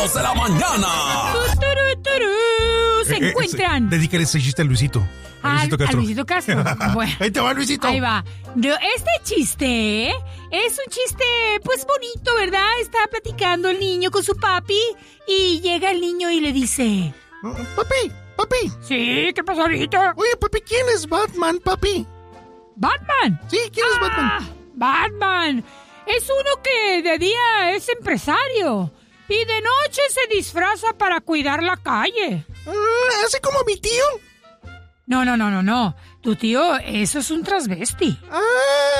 de la mañana. Se encuentran. Dedícale ese chiste a Luisito. A Luisito Castro. Bueno, ahí te va, Luisito. Ahí va. Este chiste es un chiste, pues, bonito, ¿verdad? Está platicando el niño con su papi y llega el niño y le dice... Papi. Sí, ¿qué pasó, ahorita? Oye, papi, ¿quién es Batman, papi? ¿Batman? Sí, ¿quién es Batman? Batman. Es uno que de día es empresario y de noche se disfraza para cuidar la calle. ¿Así como mi tío? No. Tu tío, eso es un transvesti.